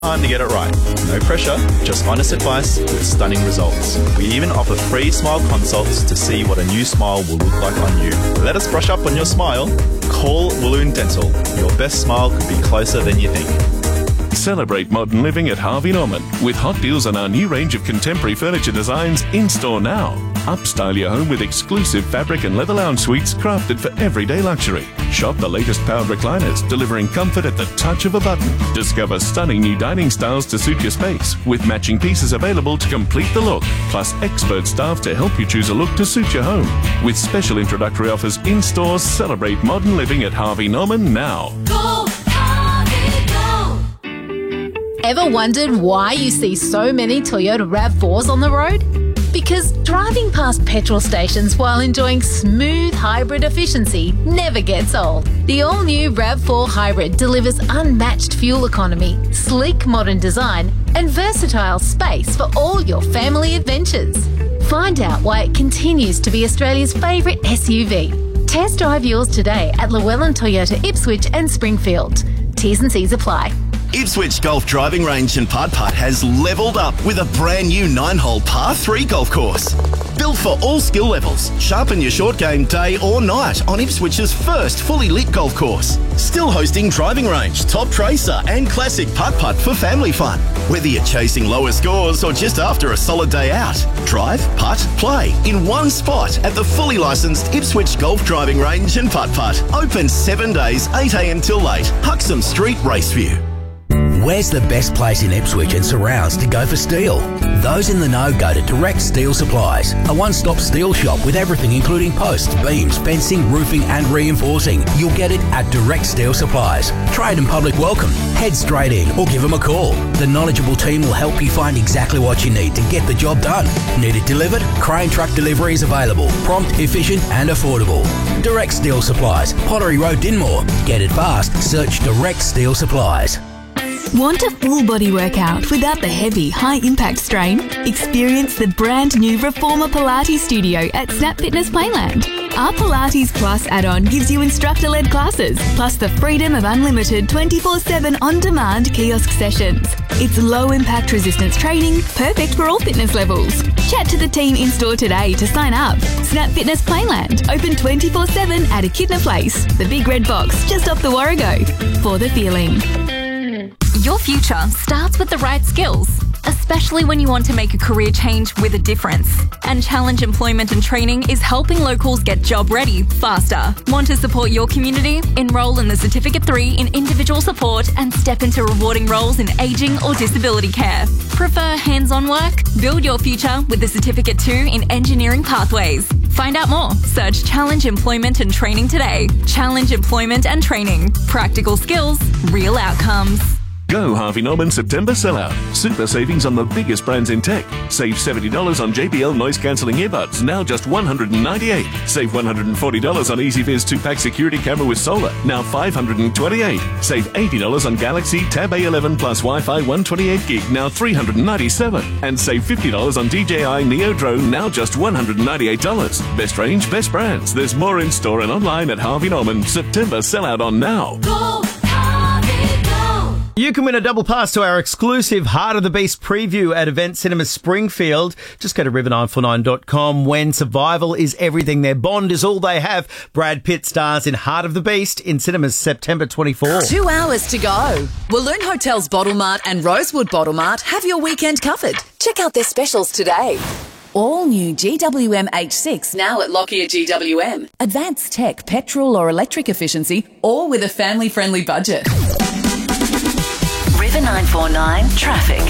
Time to get it right. No pressure, just honest advice with stunning results. We even offer free smile consults to see what a new smile will look like on you. Let us brush up on your smile. Call Walloon Dental. Your best smile could be closer than you think. Celebrate modern living at Harvey Norman with hot deals on our new range of contemporary furniture designs in store now. Upstyle your home with exclusive fabric and leather lounge suites crafted for everyday luxury. Shop the latest powered recliners, delivering comfort at the touch of a button. Discover stunning new dining styles to suit your space, with matching pieces available to complete the look, plus expert staff to help you choose a look to suit your home. With special introductory offers in stores, celebrate modern living at Harvey Norman now. Go, Harvey, go! Ever wondered why you see so many Toyota RAV4s on the road? Because driving past petrol stations while enjoying smooth hybrid efficiency never gets old. The all-new RAV4 Hybrid delivers unmatched fuel economy, sleek modern design, and versatile space for all your family adventures. Find out why it continues to be Australia's favourite SUV. Test drive yours today at Llewellyn Toyota Ipswich and Springfield. T's and C's apply. Ipswich Golf Driving Range and Putt Putt has levelled up with a brand new 9-hole par 3 golf course. Built for all skill levels, sharpen your short game day or night on Ipswich's first fully lit golf course. Still hosting driving range, top tracer and classic putt putt for family fun. Whether you're chasing lower scores or just after a solid day out, drive, putt, play in one spot at the fully licensed Ipswich Golf Driving Range and Putt Putt. Open 7 days, 8 a.m. till late. Huxham Street, Raceview. Where's the best place in Ipswich and surrounds to go for steel? Those in the know go to Direct Steel Supplies, a one-stop steel shop with everything including posts, beams, fencing, roofing and reinforcing. You'll get it at Direct Steel Supplies. Trade and public welcome. Head straight in or give them a call. The knowledgeable team will help you find exactly what you need to get the job done. Need it delivered? Crane truck delivery is available. Prompt, efficient and affordable. Direct Steel Supplies, Pottery Road, Dinmore. Get it fast. Search Direct Steel Supplies. Want a full body workout without the heavy, high-impact strain? Experience the brand new Reformer Pilates Studio at Snap Fitness Playland. Our Pilates Plus add-on gives you instructor-led classes, plus the freedom of unlimited 24/7 on-demand kiosk sessions. It's low-impact resistance training, perfect for all fitness levels. Chat to the team in-store today to sign up. Snap Fitness Playland, open 24/7 at Echidna Place, the big red box just off the Warrego. For the feeling. Your future starts with the right skills, especially when you want to make a career change with a difference. And Challenge Employment and Training is helping locals get job ready faster. Want to support your community? Enrol in the Certificate 3 in Individual Support and step into rewarding roles in ageing or disability care. Prefer hands-on work? Build your future with the Certificate 2 in Engineering Pathways. Find out more. Search Challenge Employment and Training today. Challenge Employment and Training. Practical skills, real outcomes. Go Harvey Norman September sellout. Super savings on the biggest brands in tech. Save $70 on JBL noise-cancelling earbuds, now just $198. Save $140 on EasyViz 2-pack security camera with solar, now $528. Save $80 on Galaxy Tab A11 plus Wi-Fi 128 gig, now $397. And save $50 on DJI Neo Drone, now just $198. Best range, best brands. There's more in store and online at Harvey Norman. September sellout on now. Go! You can win a double pass to our exclusive Heart of the Beast preview at Event Cinema Springfield. Just go to river949.com. When survival is everything, their bond is all they have. Brad Pitt stars in Heart of the Beast in cinemas September 24. 2 hours to go. Walloon Hotels Bottle Mart and Rosewood Bottle Mart have your weekend covered. Check out their specials today. All new GWM H6 now at Lockyer GWM. Advanced tech, petrol or electric efficiency, all with a family-friendly budget. River 949 traffic.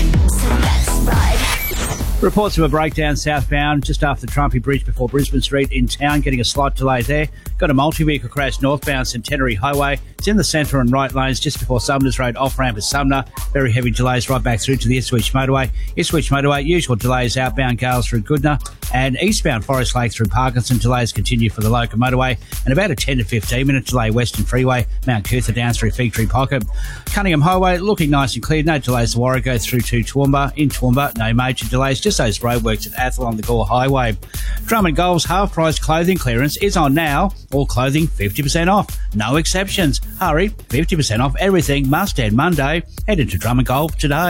Reports of a breakdown southbound just after the Trumpy Bridge before Brisbane Street in town, getting a slight delay there. Got a multi-vehicle crash northbound Centenary Highway. It's in the centre and right lanes just before Sumners Road, off-ramp at Sumner. Very heavy delays right back through to the Ipswich Motorway. Ipswich Motorway, usual delays outbound Gales through Goodna. And eastbound Forest Lake through Parkinson. Delays continue for the local motorway. And about a 10 to 15 minute delay Western Freeway, Mount Cootha down through Fig Tree Pocket. Cunningham Highway looking nice and clear. No delays to Warrego through to Toowoomba. In Toowoomba, no major delays. Just those roadworks at Athol on the Gore Highway. Drummond Golf's half-price clothing clearance is on now All clothing 50% off. No exceptions. Hurry, 50% off everything must end Monday. Head into Drum and Golf today.